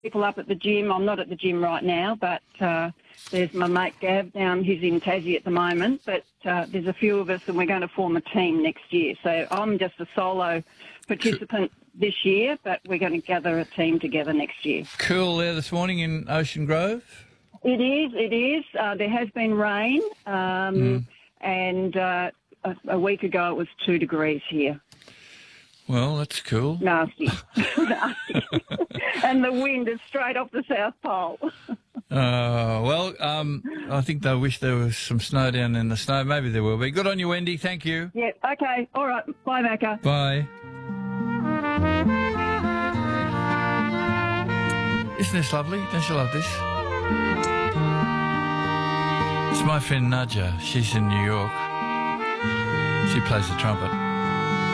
people up at the gym. I'm not at the gym right now, but there's my mate Gav down. He's in Tassie at the moment, but there's a few of us, and we're going to form a team next year. So I'm just a solo participant this year, but we're going to gather a team together next year. Cool there this morning in Ocean Grove? It is. There has been rain, and a week ago it was 2 degrees here. Well, that's cool. Nasty. Nasty. And the wind is straight off the South Pole. I think they wish there was some snow down in the snow. Maybe there will be. Good on you, Wendy. Thank you. Yeah, okay. All right. Bye, Macca. Bye. Isn't this lovely? Don't you love this? It's my friend Nadja. She's in New York. She plays the trumpet.